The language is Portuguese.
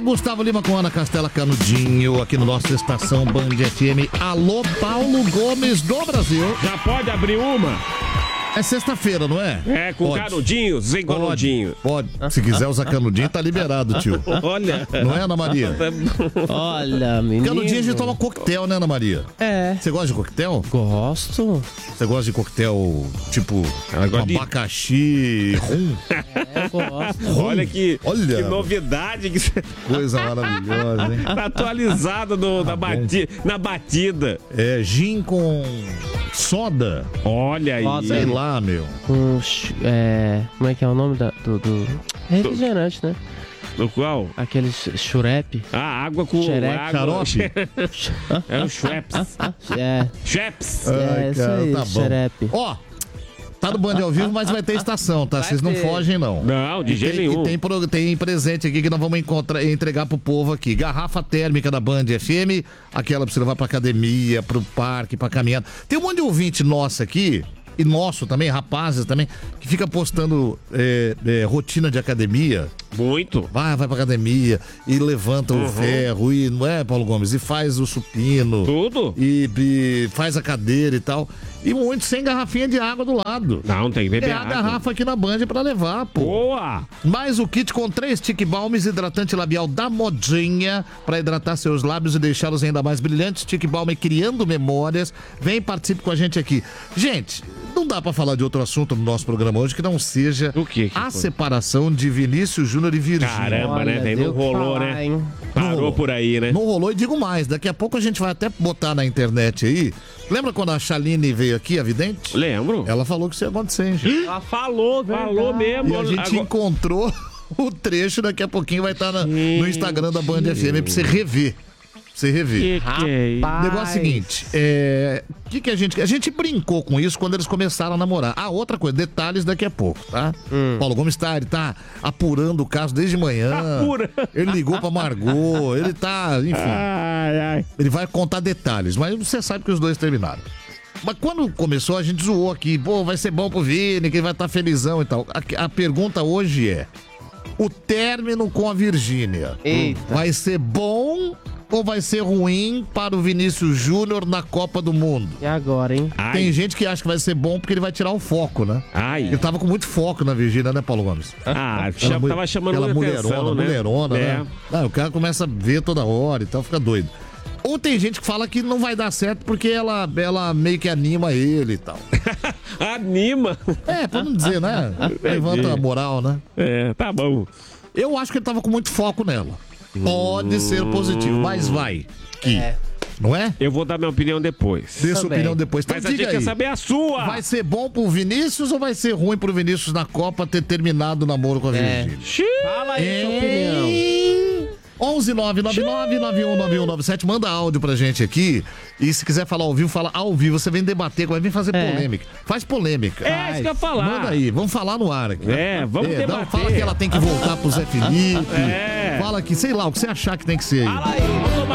Gustavo Lima com Ana Castela Canudinho, aqui no nosso Estação Band FM. Alô, Paulo Gomes do Brasil. Já pode abrir uma? É sexta-feira, não é? É, com pode. Canudinho, sem canudinho. Pode. Se quiser usar canudinho, tá liberado, tio. Olha. Não é, Ana Maria? Olha, menino. Canudinho a gente toma coquetel, né, Ana Maria? É. Você gosta de coquetel? Gosto. Você gosta de coquetel, tipo, abacaxi, rum? Eu gosto. Rum? Olha que novidade que você Coisa maravilhosa, hein? tá atualizado na batida. É, gin com soda. Olha aí. Sei lá, meu. Como é que é o nome do... refrigerante, né? Do qual? Aquele churepe. Água com... Xarope? É o Schweppes. Schweppes. Isso aí, tá bom. xurepe. Ó, tá no Band ao vivo, mas vai ter estação, tá? Vocês não fogem, não. Não, de jeito nenhum. E tem presente aqui que nós vamos entregar pro povo aqui. Garrafa térmica da Band FM, aquela pra você levar pra academia, pro parque, pra caminhada. Tem um monte de ouvinte nosso aqui, e nosso também, rapazes também, que fica postando rotina de academia. Muito. Vai pra academia e levanta o ferro, e não é, Paulo Gomes? E faz o supino. Tudo. E faz a cadeira e tal. E muito sem garrafinha de água do lado. Não, tem que beber a água. garrafa aqui na Band pra levar, pô. Boa! Mais o kit com 3 stick balms, hidratante labial da Modinha, pra hidratar seus lábios e deixá-los ainda mais brilhantes. Stick balm criando memórias. Vem, participe com a gente aqui. Gente, não dá pra falar de outro assunto no nosso programa hoje que não seja a separação de Vinícius Júnior e Virgínia. Caramba, né? Daí não rolou, né? Parou por aí, né? Não rolou, e digo mais, daqui a pouco a gente vai até botar na internet aí. Lembra quando a Chaline veio aqui, a vidente? Lembro. Ela falou que isso ia acontecer, hein, gente? Ela falou mesmo. E a gente encontrou o trecho, daqui a pouquinho vai estar no Instagram da Band FM pra você rever. Você rever. O negócio é o seguinte, a gente brincou com isso quando eles começaram a namorar. Outra coisa, detalhes daqui a pouco, tá? Paulo Gomes ele tá apurando o caso desde manhã. Ele ligou pra Margot, ele tá, enfim. Ele vai contar detalhes, mas você sabe que os dois terminaram. Mas quando começou, a gente zoou aqui, vai ser bom pro Vini, que ele vai estar felizão e tal. A pergunta hoje é, o término com a Virgínia vai ser bom ou vai ser ruim para o Vinícius Júnior na Copa do Mundo? E agora, hein? Tem gente que acha que vai ser bom porque ele vai tirar o foco, né? Ele tava com muito foco na Virgínia, né, Paulo Gomes? Tava chamando aquela atenção, mulherona, né? O cara começa a ver toda hora e tal, fica doido. Ou tem gente que fala que não vai dar certo porque ela meio que anima ele e tal. Anima? Pra não dizer, né? Levanta a moral, né? Tá bom. Eu acho que ele tava com muito foco nela. Pode ser positivo, mas vai. Não é? Eu vou dar minha opinião depois. Dê sua opinião depois. Então, mas a gente quer saber a sua. Vai ser bom pro Vinícius ou vai ser ruim pro Vinícius na Copa ter terminado o namoro com a Virgínia? Fala aí sua opinião. 11999919197, manda áudio pra gente aqui. E se quiser falar ao vivo, fala ao vivo. Você vem debater, vai vir fazer polêmica. Faz polêmica. Isso que eu ia falar. Manda aí, vamos falar no ar aqui. Vamos debater. Fala que ela tem que voltar pro Zé Felipe. Fala que, sei lá, o que você achar que tem que ser aí. Fala aí, vamos tomar